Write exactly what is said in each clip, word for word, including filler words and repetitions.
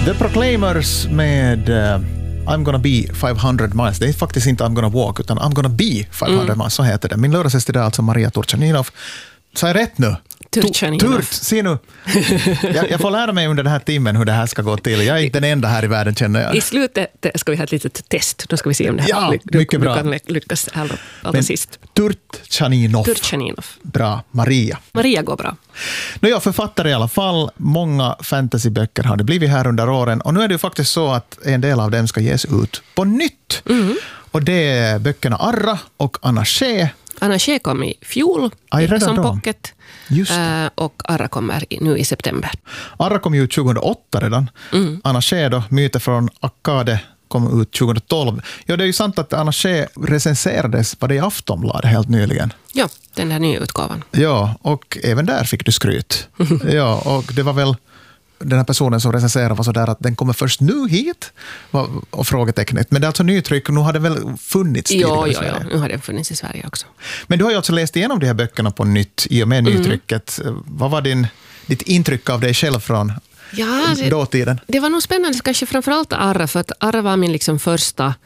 The Proclaimers med uh, I'm gonna be five hundred miles. Det är faktiskt inte I'm gonna walk, utan I'm gonna be five hundred mm. miles, så heter det. Min lördagsgäst är alltså Maria Turchaninov. Så är rätt nu? Turchaninov. Turt, se nu. jag, jag får lära mig under den här timmen hur det här ska gå till. Jag är inte den enda här i världen, känner jag. I slutet ska vi ha ett litet test. Då ska vi se om det här ja, du, mycket du bra. kan lyckas allra, allra sist. Turchaninov. Turchaninov. Bra. Maria. Maria går bra. Nu är jag författare i alla fall. Många fantasyböcker har det blivit här under åren. Och nu är det ju faktiskt så att en del av dem ska ges ut på nytt. Mm. Och det är böckerna Arra och Anna Shea. Anna Shea kom i fjol Aj, som då. pocket. Just det. Och Arra kommer nu i september. Arra kom ju tjugohundraåtta redan. Mm. Anna Shea då, Myter från Akkade, kom ut tjugohundratolv. Ja, det är ju sant att Anna Shea recenserades, var det i Aftonbladet helt nyligen. Ja, den här nya utgåvan. Ja, och även där fick du skryt. Ja, och det var väl den här personen som recenserade var så där att den kommer först nu hit och frågetecknet. Men det är alltså nytryck och nu har det väl funnits tidigare ja, i ja, Sverige? Ja, nu har det funnits i Sverige också. Men du har ju alltså läst igenom de här böckerna på nytt i och med nytrycket. Mm. Vad var din, ditt intryck av dig själv från ja, det, dåtiden? Det var nog spännande, kanske framförallt Arra, för att Arra var min liksom första,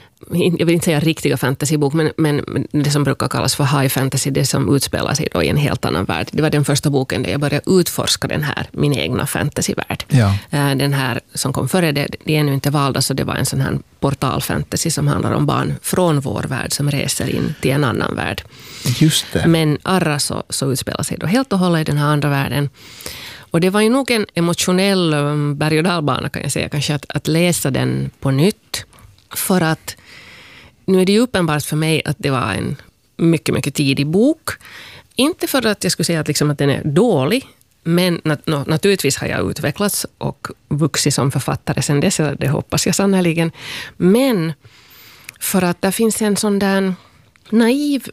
jag vill inte säga riktiga fantasybok, men, men det som brukar kallas för high fantasy, det som utspelar sig då i en helt annan värld. Det var den första boken där jag började utforska den här, min egna fantasyvärld. Ja. Den här som kom före det, det är ännu inte valda, så det var en sån här portalfantasy som handlar om barn från vår värld som reser in till en annan värld. Just det. Men Arra så, så utspelar sig då helt och hållet i den här andra världen. Och det var ju nog en emotionell um, berg- och dalbana, kan jag säga, kanske att, att läsa den på nytt. För att nu är det ju uppenbart för mig att det var en mycket, mycket tidig bok. Inte för att jag skulle säga att, liksom att den är dålig, men nat- no, naturligtvis har jag utvecklats och vuxit som författare sedan dess, det hoppas jag sannoliken. Men för att det finns en sån där naiv,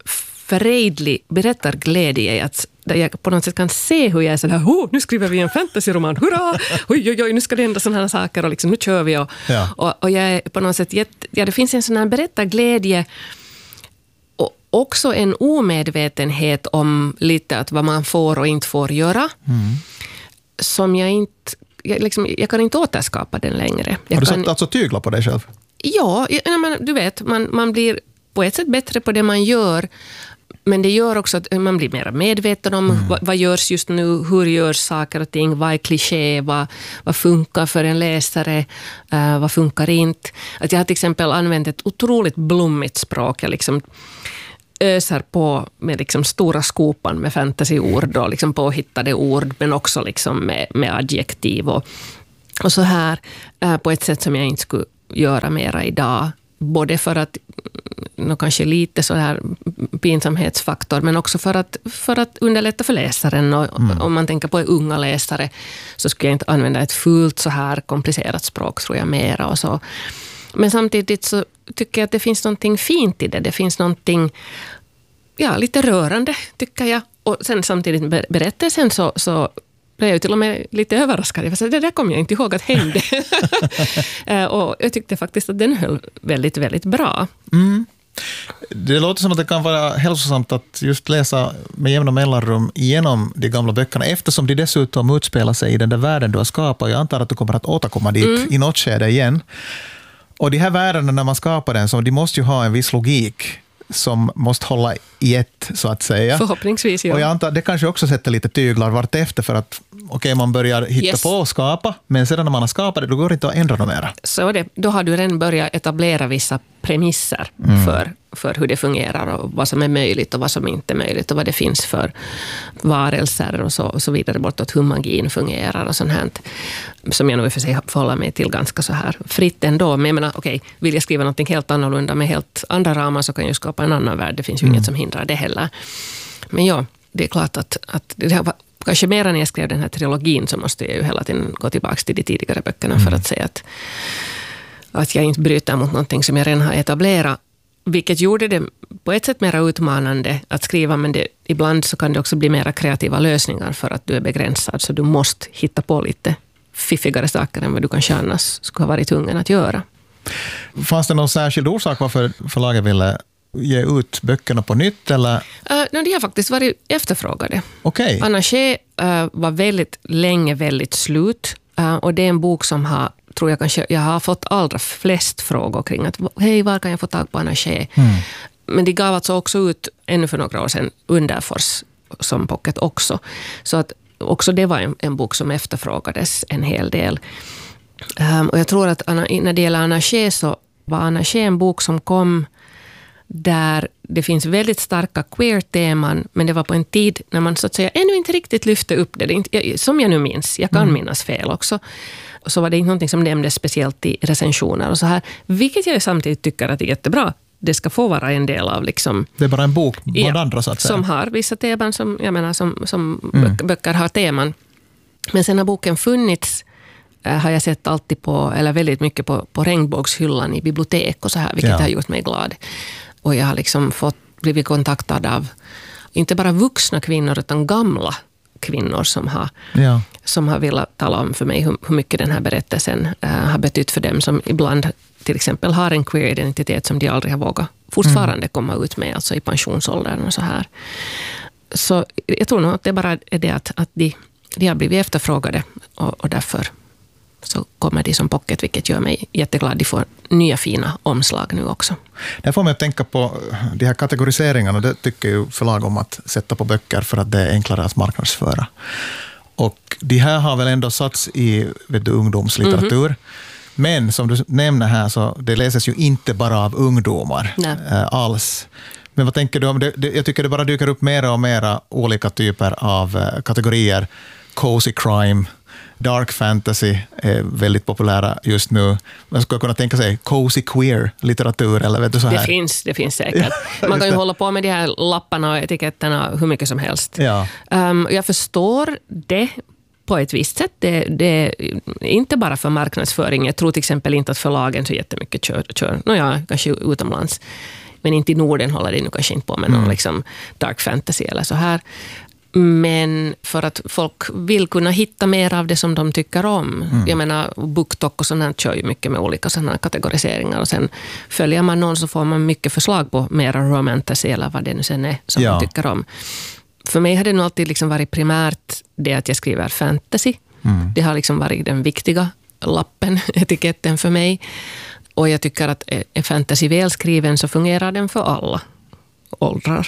förädlig berättarglädje i att där jag på något sätt kan se hur jag är sådär, oh, nu skriver vi en fantasyroman, hurra! Oj, oj, oj, nu ska det hända sådana här saker och liksom, nu kör vi. Och, ja. och, och jag är på något sätt, ja, det finns en sån här berättarglädje och också en omedvetenhet om lite att vad man får och inte får göra. Mm. Som jag inte, jag, liksom, jag kan inte återskapa den längre. Jag har du kan, satt alltså tyglar på dig själv? Ja, jag, men, du vet, man, man blir på ett sätt bättre på det man gör. Men det gör också att man blir mer medveten om mm. vad, vad görs just nu, hur görs saker och ting, vad är kliché, vad, vad funkar för en läsare, uh, vad funkar inte. Att jag har till exempel använt ett otroligt blommigt språk, jag liksom öser på med liksom stora skopan med fantasyord och liksom påhittade ord, men också liksom med, med adjektiv och, och så här uh, på ett sätt som jag inte skulle göra mera idag. Både för att no, kanske lite så här pinsamhetsfaktor, men också för att, för att underlätta för läsaren. Och, mm. Om man tänker på unga läsare så skulle jag inte använda ett fullt så här komplicerat språk, tror jag, mera. Och så. Men samtidigt så tycker jag att det finns någonting fint i det. Det finns någonting, ja, lite rörande, tycker jag. Och sen samtidigt berättelsen så, så blev jag till och med lite överraskad. För det där kom jag inte ihåg att hände. Och jag tyckte faktiskt att den höll väldigt, väldigt bra. Mm. Det låter som att det kan vara hälsosamt att just läsa med jämna mellanrum igenom de gamla böckerna, eftersom de dessutom utspelar sig i den där världen du har skapat. Jag antar att du kommer att återkomma dit mm. i något skede igen. Och de här världarna, när man skapar den, så de måste ju ha en viss logik som måste hålla i ett, så att säga. Förhoppningsvis, ja. Och jag antar att det kanske också sätter lite tyglar vart efter, för att okej, okay, man börjar hitta yes. på och skapa, men sedan när man har skapat det, då går det inte att ändra något mera. Så det, då har du redan börjat etablera vissa premisser mm. för, för hur det fungerar och vad som är möjligt och vad som inte är möjligt och vad det finns för varelser och så, och så vidare, bortåt hur magin fungerar och sånt här. Som jag nog i och för sig förhåller mig till ganska så här fritt ändå. Men jag menar, okej, okay, vill jag skriva något helt annorlunda med helt andra ramar, så kan jag skapa en annan värld. Det finns ju mm. inget som hindrar det heller. Men ja, det är klart att, att det var kanske mer när jag skrev den här trilogin, så måste jag ju hela tiden gå tillbaka till de tidigare böckerna mm. för att säga att, att jag inte bryter mot någonting som jag redan har etablerat. Vilket gjorde det på ett sätt mer utmanande att skriva, men det, ibland så kan det också bli mer kreativa lösningar för att du är begränsad, så du måste hitta på lite fiffigare saker än vad du kanske annars skulle ha varit tvungen att göra. Fanns det någon särskild orsak varför förlaget ville ge ut böckerna på nytt? Eller? Uh, no, de har faktiskt varit efterfrågade. Okay. Anna Shea uh, var väldigt länge väldigt slut Uh, och det är en bok som har, tror jag kanske, jag har fått allra flest frågor kring att hej, var kan jag få tag på Anna Shea? Mm. Men de gav alltså också ut ännu för några år sedan Underfors som pocket också. Så att också det var en, en bok som efterfrågades en hel del. Um, och jag tror att Anna, när det gäller Anna Shea så var Anna Shea en bok som kom där det finns väldigt starka queer-teman, men det var på en tid när man så att säga ännu inte riktigt lyfte upp det. det inte, som jag nu minns, jag kan mm. minnas fel också, så var det inte någonting som nämndes speciellt i recensioner och så här, vilket jag samtidigt tycker att det är jättebra. Det ska få vara en del av liksom... Det är bara en bok bland ja, andra så att säga. Som har vissa teman, som, jag menar, som, som mm. böcker har teman. Men sen har boken funnits har jag sett alltid på, eller väldigt mycket på, på regnbågshyllan i bibliotek och så här, vilket ja. har gjort mig glad. Och jag har liksom fått, blivit kontaktad av inte bara vuxna kvinnor utan gamla kvinnor som har, ja. som har velat tala om för mig hur, hur mycket den här berättelsen uh, har betytt för dem som ibland till exempel har en queer identitet som de aldrig har vågat fortfarande mm. komma ut med, alltså i pensionsåldern och så här. Så jag tror nog att det bara är det att, att de, de har blivit efterfrågade och, och därför så kommer de som pocket, vilket gör mig jätteglad. De får nya fina omslag nu också. Det får mig att tänka på de här kategoriseringarna. Det tycker ju förlag om att sätta på böcker för att det är enklare att marknadsföra. Och de här har väl ändå satts i vet du, ungdomslitteratur. Mm-hmm. Men som du nämner här så det läses ju inte bara av ungdomar äh, alls. Men vad tänker du om det? Jag tycker det bara dyker upp mera och mera olika typer av äh, kategorier. Cozy crime, dark fantasy är väldigt populära just nu. Man skulle kunna tänka sig cozy queer litteratur eller vet du så här. Det finns, det finns säkert. Man kan ju hålla på med de här lapparna och etiketterna hur mycket som helst. Ja. Um, jag förstår det på ett visst sätt. Det, det är inte bara för marknadsföring. Jag tror till exempel inte att förlagen så jättemycket kör. kör. Nå ja, kanske utomlands. Men inte i Norden håller det nu kanske inte på med mm. någon liksom dark fantasy eller så här. Men för att folk vill kunna hitta mer av det som de tycker om. Mm. Jag menar, BookTok och sånt här kör ju mycket med olika sådana kategoriseringar. Och sen följer man någon så får man mycket förslag på mera romantasy eller vad det nu sen är som ja. man tycker om. För mig har det nog alltid liksom varit primärt det att jag skriver fantasy. Mm. Det har liksom varit den viktiga lappen, etiketten för mig. Och jag tycker att är fantasy välskriven så fungerar den för alla åldrar.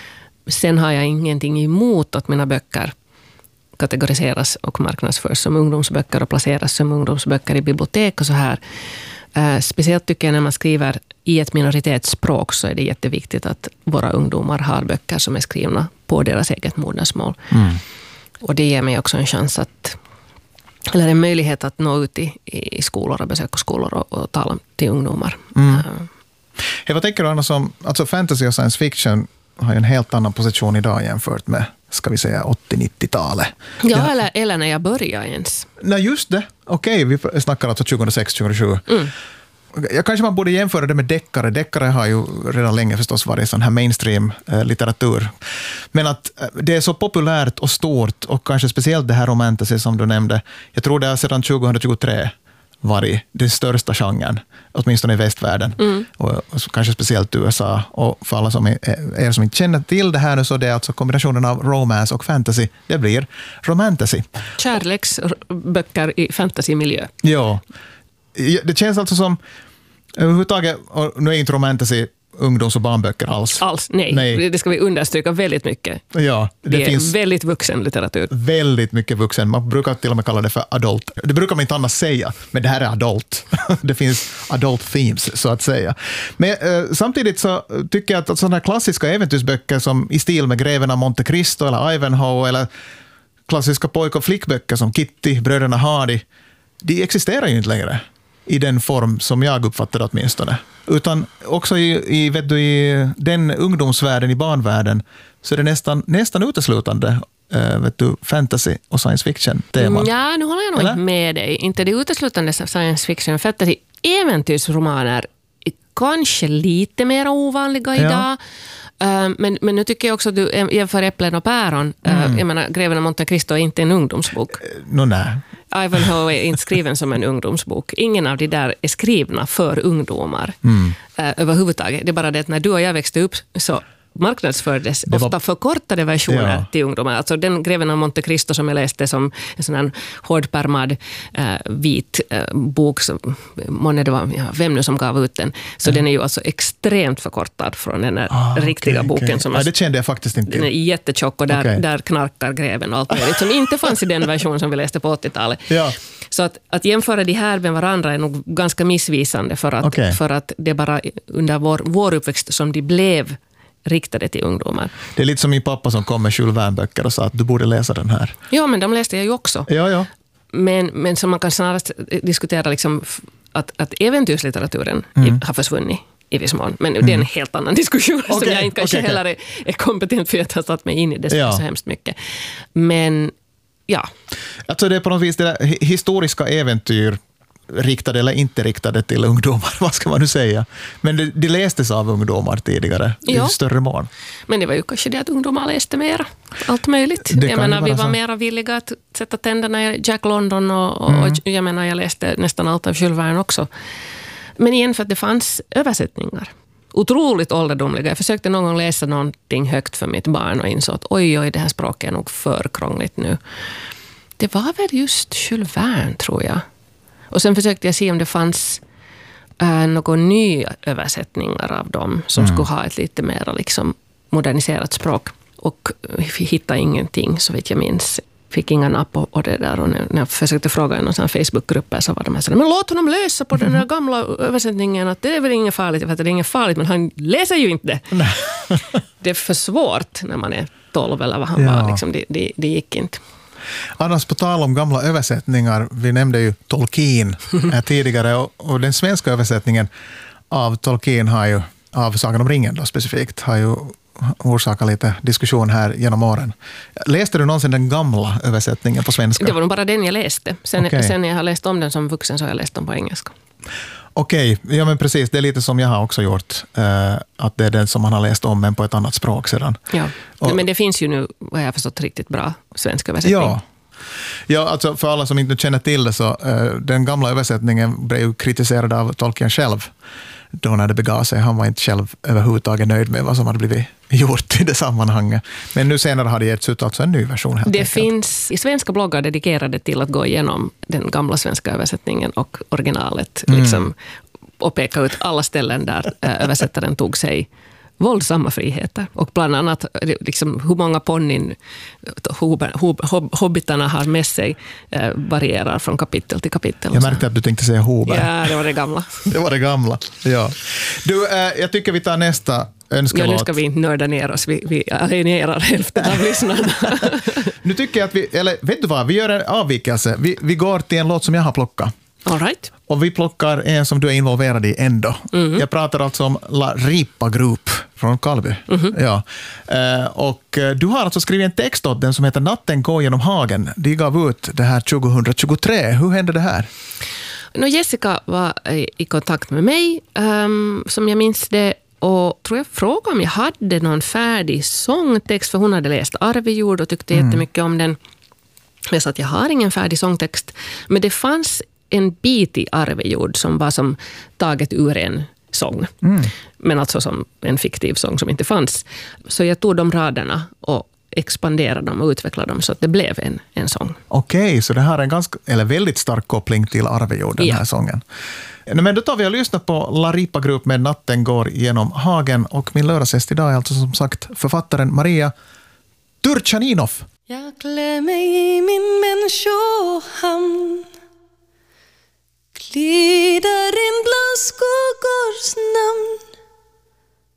Sen har jag ingenting emot att mina böcker kategoriseras och marknadsförs som ungdomsböcker och placeras som ungdomsböcker i bibliotek och så här. Uh, speciellt tycker jag när man skriver i ett minoritetsspråk så är det jätteviktigt att våra ungdomar har böcker som är skrivna på deras eget modersmål. Mm. Och det ger mig också en chans att, eller en möjlighet att nå ut i, i skolor och besöka skolor och, och tala till ungdomar. Mm. Uh. Hey, vad tänker du annars om, alltså fantasy och science fiction har en helt annan position idag jämfört med, ska vi säga, åttio-nittiotalet. Ja, ja. Eller, eller när jag började ens. Nej, just det. Okej, okay, vi snackar alltså tjugohundrasex tjugohundrasju. Mm. Jag kanske man borde jämföra det med deckare. Deckare har ju redan länge förstås varit sån här mainstream-litteratur. Men att det är så populärt och stort och kanske speciellt det här romantasy som du nämnde. Jag tror det är sedan tjugohundratjugotre varit den största genren, åtminstone i västvärlden mm. och, och kanske speciellt i U S A. Och för alla som är, er som inte känner till det här nu så det är alltså kombinationen av romance och fantasy. Det blir romantasy. Kärleksböcker i fantasymiljö. Ja, det känns alltså som överhuvudtaget, och nu är inte romantasy ungdoms- och barnböcker alls. Alls, nej. nej. Det ska vi understryka väldigt mycket. Ja, det, det är finns väldigt vuxen litteratur. Väldigt mycket vuxen. Man brukar till och med kalla det för adult. Det brukar man inte annars säga, men det här är adult. Det finns adult themes, så att säga. Men eh, samtidigt så tycker jag att, att sådana här klassiska äventyrsböcker som i stil med Greven av Monte Cristo eller Ivanhoe eller klassiska pojk- och flickböcker som Kitty, Bröderna Hardy, de existerar ju inte längre i den form som jag uppfattade åtminstone. Utan också i, i, vet du, i den ungdomsvärlden, i barnvärlden, så är det nästan, nästan uteslutande äh, vet du, fantasy och science fiction-teman. Ja, nu håller jag nog Eller? med dig. Inte det uteslutande science fiction, fantasy. Äventyrsromaner är kanske lite mer ovanliga idag. Ja. Uh, men, men nu tycker jag också att du jämför äpplen och päron. Uh, mm. Jag menar, Greven av Monte Cristo är inte en ungdomsbok. No, nej. Ivanhoe är inte skriven som en ungdomsbok. Ingen av de där är skrivna för ungdomar mm. uh, överhuvudtaget. Det är bara det att när du och jag växte upp så marknadsfördes var... ofta förkortade versioner ja. till ungdomar. Alltså den Greven av Monte Cristo som jag läste som en sån här hårdpärmad äh, vit äh, bok, som, månne det var, ja, vem nu som gav ut den. Så mm. den är ju alltså extremt förkortad från den här ah, riktiga okay, boken. Okay. Som ja, det kände jag faktiskt inte. Den är jättetjock och där, okay. där knarkar greven och allt möjligt som inte fanns i den version som vi läste på åttiotalet. Ja. Så att, att jämföra de här med varandra är nog ganska missvisande för att, okay. för att det är bara under vår, vår uppväxt som de blev riktade till ungdomar. Det är lite som min pappa som kom med Jules Verne-böcker och sa att du borde läsa den här. Ja, men de läste jag ju också. Ja, ja. Men, men som man kan snarast diskutera liksom att, att äventyrslitteraturen mm. har försvunnit i viss mån. Men mm. det är en helt annan diskussion okay, som jag inte kanske okay, heller är, är kompetent för att ha satt mig in i det så, ja. så hemskt mycket. Men ja. Alltså det är på något vis det där historiska äventyr riktade eller inte riktade till ungdomar, vad ska man nu säga. Men det, de lästes av ungdomar tidigare ja. i större mån. Men det var ju kanske det att ungdomar läste mer. Allt möjligt. Det jag menar, vi var så. mer villiga att sätta tänderna i Jack London och, och, mm. och jag menar, jag läste nästan allt av Jules Verne också. Men igen för att det fanns översättningar. Otroligt ålderdomliga. Jag försökte någon gång läsa någonting högt för mitt barn och insåg att oj, oj, det här språket är nog för krångligt nu. Det var väl just Jules Verne, tror jag. Och sen försökte jag se om det fanns äh, några nya översättningar av dem som mm. skulle ha ett lite mer liksom, moderniserat språk. Och hittade ingenting, så vet jag minns. Fick inga napp och det där. Och när jag försökte fråga i någon sån Facebookgrupp så var de här så, men låt honom läsa på mm. den här gamla översättningen. Att det är väl inget farligt, för att det är inget farligt, men han läser ju inte. Det är för svårt när man är tolv eller vad han ja. var. Liksom, det, det, det gick inte. Annars på tal om gamla översättningar, vi nämnde ju Tolkien tidigare och, och den svenska översättningen av Tolkien har ju, av Sagan om ringen då specifikt, har ju orsakat lite diskussion här genom åren. Läste du någonsin den gamla översättningen på svenska? Det var nog bara den jag läste. Sen, okay. sen när jag har läst om den som vuxen så har jag läst den på engelska. Okej, okay. ja men precis, det är lite som jag har också gjort, uh, att det är den som man har läst om men på ett annat språk sedan. Ja, och, men det finns ju nu, vad jag har förstått, riktigt bra svenska översättning. Ja, ja alltså för alla som inte känner till det så, uh, den gamla översättningen blev ju kritiserad av Tolkien själv då när det begav sig. Han var inte själv överhuvudtaget nöjd med vad som hade blivit gjort i det sammanhanget. Men nu senare har det getts ut alltså en ny version. Helt det enkelt. Finns i svenska bloggar dedikerade till att gå igenom den gamla svenska översättningen och originalet mm. liksom, och peka ut alla ställen där översättaren tog sig våldsamma friheter. Och bland annat liksom, hur många ponnin hob, hob, hob, hobbitarna har med sig eh, varierar från kapitel till kapitel. Jag märkte att du tänkte säga hober. Ja, det var det gamla. Det var det gamla, ja. Du, eh, jag tycker vi tar nästa önskelåt. Ja, nu ska vi inte nörda ner oss. Vi, vi alienerar hälften av lyssnarna. Nu tycker jag att vi, eller vet du vad, vi gör en avvikelse. Vi, vi går till en låt som jag har plockat. All right. Och vi plockar en som du är involverad i ändå. Mm. Jag pratar alltså om La Ripa Group från Kalby. Mm. Ja. Uh, och uh, du har alltså skrivit en text åt den som heter Natten går genom hagen. De gav ut det här tjugohundratjugotre. Hur hände det här? No, Jessica var i kontakt med mig, um, som jag minns det. Och tror jag frågade om jag hade någon färdig sångtext, för hon hade läst Arvejord och tyckte mm. jättemycket om den. Jag sa att jag har ingen färdig sångtext, men det fanns en bit i Arvejord som var som taget ur en sång. Mm. Men alltså som en fiktiv sång som inte fanns. Så jag tog de raderna och expanderade dem och utvecklade dem så att det blev en, en sång. Okej, okay, så det här är en ganska, eller väldigt stark koppling till Arvejord, den ja. här sången. Men då tar vi och lyssnar på La Ripa Group med Natten går genom hagen. Och min lördagsgäst idag är alltså som sagt författaren Maria Turchaninov. Jag klär mig i min människohamn, kliver